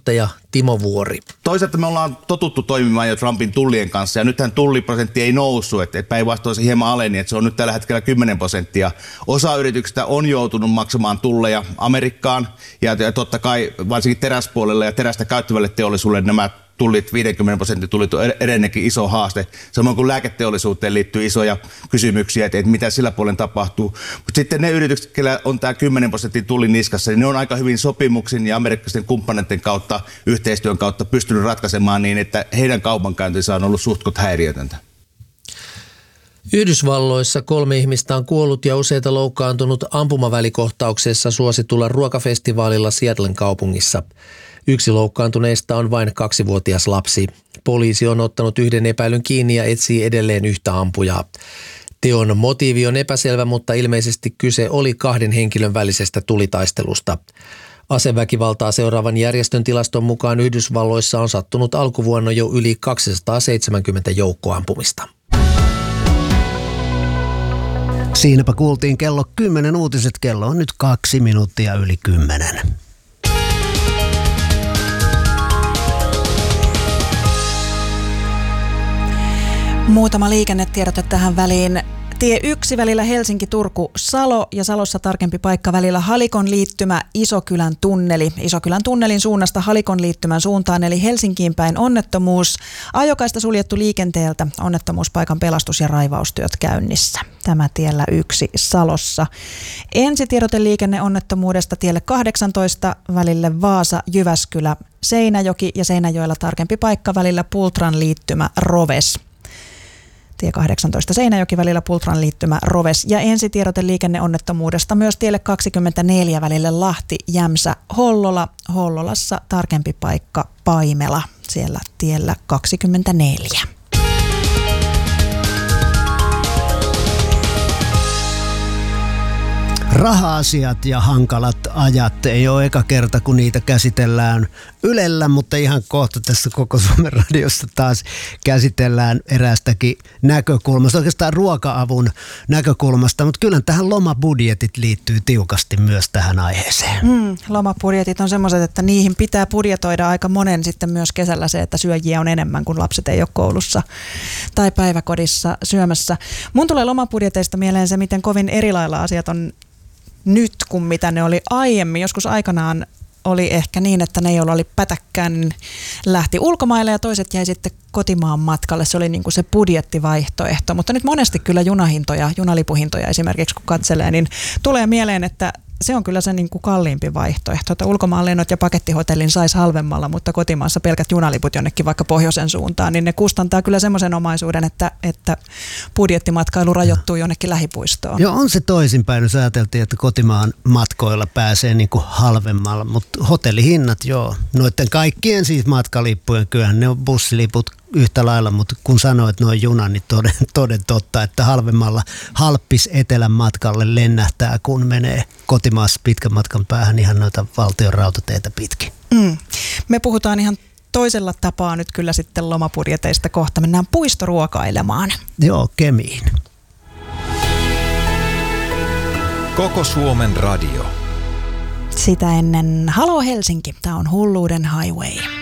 toimittaja Timo Vuori. Toisaalta me ollaan totuttu toimimaan jo Trumpin tullien kanssa ja nythän tulliprosentti ei noussut, että päinvastoin se hieman aleni, että se on nyt tällä hetkellä 10%. Osa yrityksistä on joutunut maksamaan tulleja Amerikkaan ja totta kai varsinkin teräspuolelle ja terästä käyttävälle teollisuudelle nämä tullit, 50% tullit on edelleenkin iso haaste. Samoin kuin lääketeollisuuteen liittyy isoja kysymyksiä, että mitä sillä puolen tapahtuu. Mutta sitten ne yritykset, joilla on tämä 10% tullin niskassa, niin ne on aika hyvin sopimuksin ja amerikkalaisten kumppaneiden kautta, yhteistyön kautta pystynyt ratkaisemaan niin, että heidän kaupankäyntinsä on ollut suhtkot häiriötöntä. Yhdysvalloissa 3 ihmistä on kuollut ja useita loukkaantunut ampumavälikohtauksessa suositulla ruokafestivaalilla Seattlen kaupungissa. Yksi loukkaantuneista on vain 2-vuotias lapsi. Poliisi on ottanut 1 epäilyn kiinni ja etsii edelleen yhtä ampujaa. Teon motiivi on epäselvä, mutta ilmeisesti kyse oli 2 henkilön välisestä tulitaistelusta. Aseväkivaltaa seuraavan järjestön tilaston mukaan Yhdysvalloissa on sattunut alkuvuonna jo yli 270 joukkoampumista. Siinäpä kuultiin kello 10 uutiset. Kello on nyt 2 minuuttia yli 10. Muutama liikennetiedote tähän väliin. Tie 1 välillä Helsinki-Turku-Salo ja Salossa tarkempi paikka välillä Halikon liittymä Isokylän tunneli. Isokylän tunnelin suunnasta Halikon liittymän suuntaan eli Helsinkiin päin onnettomuus. Ajokaista suljettu liikenteeltä, onnettomuuspaikan pelastus- ja raivaustyöt käynnissä. Tämä tiellä 1 Salossa. Ensitiedote liikenneonnettomuudesta tielle 18 välille Vaasa-Jyväskylä, Seinäjoki ja Seinäjoella tarkempi paikka välillä Pultran liittymä Roves. Tie 18 Seinäjoki välillä Pultran liittymä Roves ja ensitiedote liikenneonnettomuudesta myös tielle 24 välille Lahti, Jämsä, Hollola. Hollolassa tarkempi paikka Paimela, siellä tiellä 24. Raha-asiat ja hankalat ajat ei ole eka kerta, kun niitä käsitellään Ylellä, mutta ihan kohta tässä Koko Suomen radiossa taas käsitellään eräästäkin näkökulmasta, oikeastaan ruoka-avun näkökulmasta, mutta kyllä tähän lomabudjetit liittyy tiukasti myös tähän aiheeseen. Lomabudjetit on semmoiset, että niihin pitää budjetoida aika monen sitten myös kesällä se, että syöjiä on enemmän, kun lapset ei ole koulussa tai päiväkodissa syömässä. Mun tulee lomabudjeteista mieleen se, miten kovin eri lailla asiat on nyt kuin mitä ne oli aiemmin. Joskus aikanaan oli ehkä niin, että ne, joilla oli pätäkkään, lähti ulkomaille ja toiset jäi sitten kotimaan matkalle. Se oli niin kuin se budjettivaihtoehto. Mutta nyt monesti kyllä junalipuhintoja esimerkiksi kun katselee, niin tulee mieleen, että se on kyllä se niin kuin kalliimpi vaihtoehto, että ulkomaanlennot ja pakettihotellin saisi halvemmalla, mutta kotimaassa pelkät junaliput jonnekin vaikka pohjoisen suuntaan, niin ne kustantaa kyllä semmoisen omaisuuden, että budjettimatkailu rajoittuu jonnekin lähipuistoon. Joo, on se toisinpäin, jos ajateltiin, että kotimaan matkoilla pääsee niin kuin halvemmalla, mutta hotellihinnat joo, noiden kaikkien siis matkalippujen, kyllähän ne on bussiliput yhtä lailla, mutta kun sanoit noin junan, niin toden totta, että halvemmalla halppis etelän matkalle lennähtää, kun menee kotimaassa pitkän matkan päähän ihan noita valtion rautateitä pitkin. Me puhutaan ihan toisella tapaa nyt kyllä sitten lomabudjeteista kohta. Mennään puistoruokailemaan. Joo, Kemiin. Koko Suomen radio. Sitä ennen Halo Helsinki, tämä on Hulluuden Highway.